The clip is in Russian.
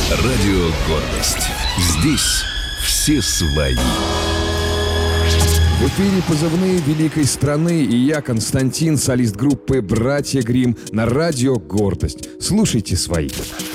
Радио «Гордость». Здесь все свои. В эфире позывные великой страны, и я, Константин, солист группы «Братья Гримм» на радио «Гордость». Слушайте свои.